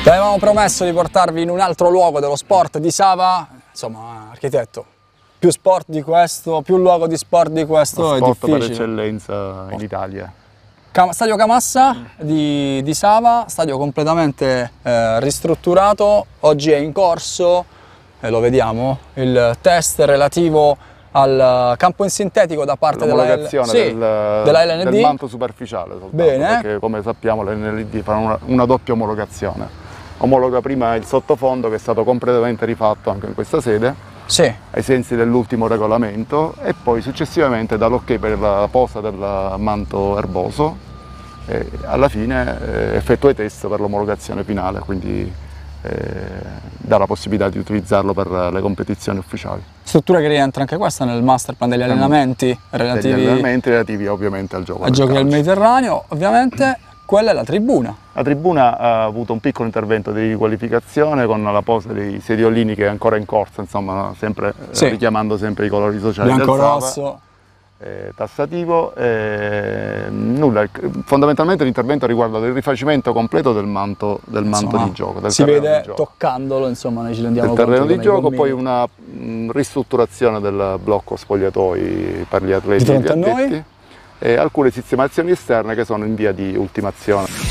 Vi avevamo promesso di portarvi in un altro luogo dello sport di Sava, insomma, architetto, più sport di questo, più luogo di sport di questo è sport difficile. per eccellenza in Italia. Stadio Camassa di Sava, stadio completamente ristrutturato, oggi è in corso, lo vediamo, il test relativo al campo in sintetico da parte dell'omologazione della LND. Del manto superficiale soltanto, bene, perché come sappiamo l'NLD fa una doppia omologazione. Omologa prima il sottofondo, che è stato completamente rifatto anche in questa sede, sì, ai sensi dell'ultimo regolamento, e poi successivamente dà l'ok per la posa del manto erboso e alla fine effettua i test per l'omologazione finale, quindi dà la possibilità di utilizzarlo per le competizioni ufficiali. Struttura che rientra anche questa nel master plan degli allenamenti relativi ovviamente al gioco. Ai giochi del Mediterraneo, ovviamente. Quella è la tribuna. La tribuna ha avuto un piccolo intervento di riqualificazione con la posa dei sediolini, che è ancora in corso, insomma, sempre, sì, richiamando sempre i colori sociali del Sava. Bianco-rosso. Tassativo. Nulla, fondamentalmente l'intervento riguarda il rifacimento completo del manto di gioco. Del si vede di gioco. Toccandolo, insomma, noi ci rendiamo conto. Il terreno di gioco, gommini. poi una ristrutturazione del blocco spogliatoi per gli atleti di fronte e gli addetti. a noi. E alcune sistemazioni esterne che sono in via di ultimazione.